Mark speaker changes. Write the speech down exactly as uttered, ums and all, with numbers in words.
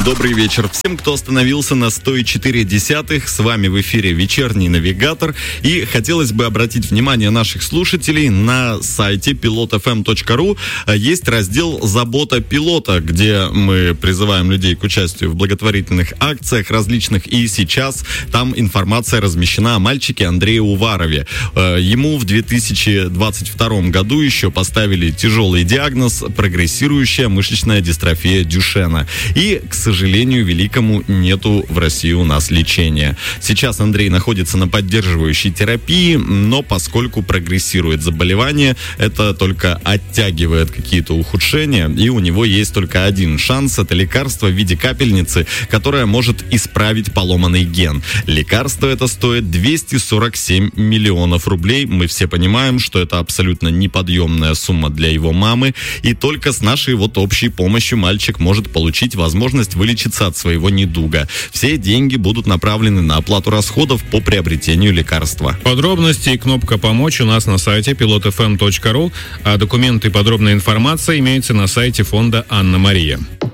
Speaker 1: Добрый вечер всем, кто остановился на сто четыре десятых. С вами в эфире «Вечерний навигатор». И хотелось бы обратить внимание наших слушателей на сайте пилот эф эм точка ру. Есть раздел «Забота пилота», где мы призываем людей к участию в благотворительных акциях различных. И сейчас там информация размещена о мальчике Андрее Уварове. Ему в две тысячи двадцать втором году еще поставили тяжелый диагноз – прогрессирующая мышечная дистрофия Дюшена. И, к сожалению, великому, нету в России у нас лечения. Сейчас Андрей находится на поддерживающей терапии, но поскольку прогрессирует заболевание, это только оттягивает какие-то ухудшения, и у него есть только один шанс – это лекарство в виде капельницы, которое может исправить поломанный ген. Лекарство это стоит двести сорок семь миллионов рублей. Мы все понимаем, что это абсолютно неподъемная сумма для его мамы, и только с нашей вот общей помощью мальчик может получить возможность вылечиться от своего недуга. Все деньги будут направлены на оплату расходов по приобретению лекарства.
Speaker 2: Подробности и кнопка «Помочь» у нас на сайте пилот эф эм точка ру, а документы и подробная информация имеются на сайте фонда «Анна Мария».